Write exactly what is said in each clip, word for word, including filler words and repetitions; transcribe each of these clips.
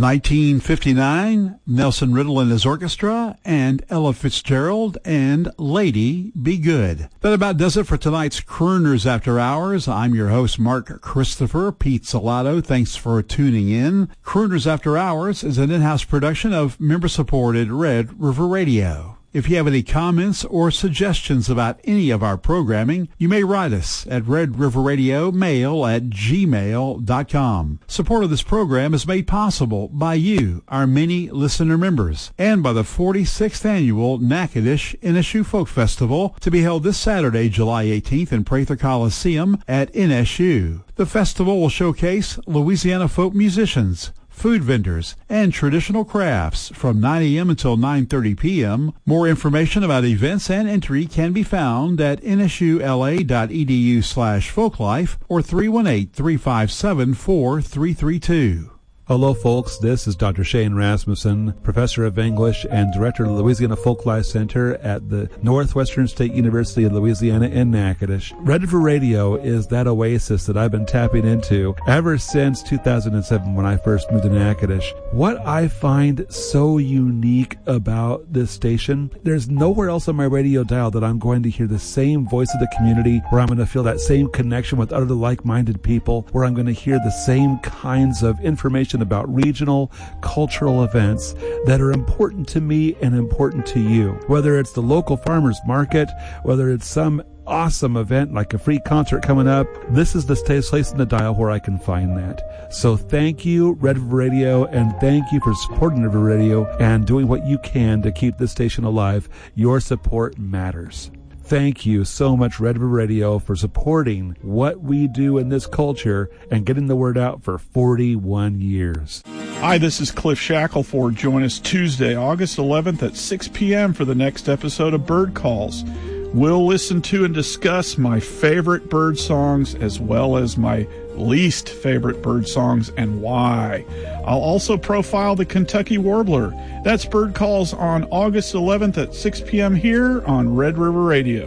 nineteen fifty-nine, Nelson Riddle and his orchestra, and Ella Fitzgerald and Lady Be Good. That about does it for tonight's Crooners After Hours. I'm your host, Mark Christopher, Pete Salato. Thanks for tuning in. Crooners After Hours is an in-house production of member-supported Red River Radio. If you have any comments or suggestions about any of our programming, you may write us at Red River Radio Mail at gmail dot com. Support of this program is made possible by you, our many listener members, and by the forty-sixth Annual Natchitoches In S U Folk Festival to be held this Saturday, July eighteenth in Prather Coliseum at N S U. The festival will showcase Louisiana folk musicians, food vendors, and traditional crafts from nine a.m. until nine thirty p.m. More information about events and entry can be found at n s u l a dot e d u slash folklife or three one eight, three five seven, four three three two. Hello, folks. This is Doctor Shane Rasmussen, Professor of English and Director of the Louisiana Folklife Center at the Northwestern State University of Louisiana in Natchitoches. Red River Radio is that oasis that I've been tapping into ever since two thousand seven when I first moved to Natchitoches. What I find so unique about this station, there's nowhere else on my radio dial that I'm going to hear the same voice of the community, where I'm going to feel that same connection with other like-minded people, where I'm going to hear the same kinds of information about regional, cultural events that are important to me and important to you. Whether it's the local farmers market, whether it's some awesome event like a free concert coming up, this is the place in the dial where I can find that. So thank you, Red River Radio, and thank you for supporting River Radio and doing what you can to keep this station alive. Your support matters. Thank you so much, Red River Radio, for supporting what we do in this culture and getting the word out for forty-one years. Hi, this is Cliff Shackelford. Join us Tuesday, August eleventh at six p.m. for the next episode of Bird Calls. We'll listen to and discuss my favorite bird songs as well as my least favorite bird songs and why. I'll also profile the Kentucky Warbler. That's Bird Calls on August eleventh at six p.m. here on Red River Radio.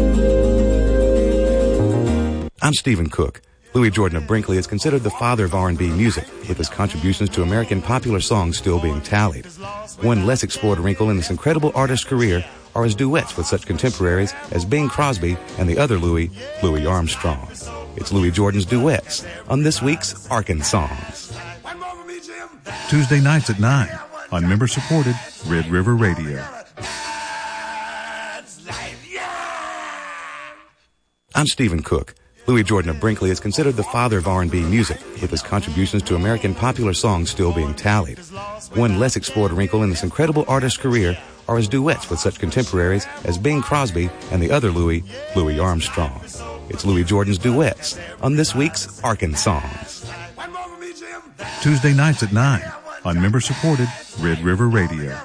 I'm Stephen Cook. Louis Jordan of Brinkley is considered the father of R and B music, with his contributions to American popular songs still being tallied. One less explored wrinkle in this incredible artist's career are his duets with such contemporaries as Bing Crosby and the other Louis, Louis Armstrong. It's Louis Jordan's duets on this week's Arkansongs. Tuesday nights at nine on member-supported Red River Radio. I'm Stephen Cook. Louis Jordan of Brinkley is considered the father of R and B music, with his contributions to American popular songs still being tallied. One less explored wrinkle in this incredible artist's career are his duets with such contemporaries as Bing Crosby and the other Louis, Louis Armstrong. It's Louis Jordan's duets on this week's Arkansongs. Tuesday nights at nine on member-supported Red River Radio.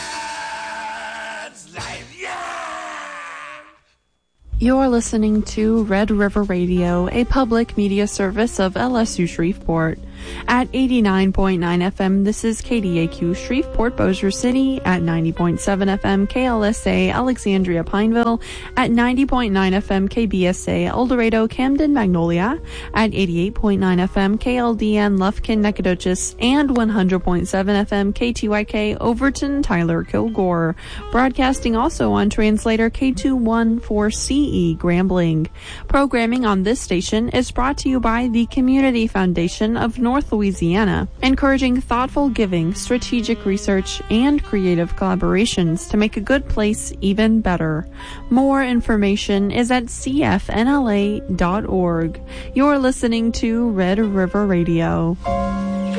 You're listening to Red River Radio, a public media service of L S U Shreveport. At eighty-nine point nine F M, this is K D A Q Shreveport Bossier City. At ninety point seven F M, K L S A Alexandria Pineville. At ninety point nine F M, K B S A El Dorado Camden Magnolia. At eighty-eight point nine F M, K L D N Lufkin Nacogdoches. And one hundred point seven F M, K T Y K Overton Tyler Kilgore. Broadcasting also on translator K two one four C E Grambling. Programming on this station is brought to you by the Community Foundation of North Louisiana, encouraging thoughtful giving, strategic research, and creative collaborations to make a good place even better. More information is at c f n l a dot org. You're listening to Red River Radio.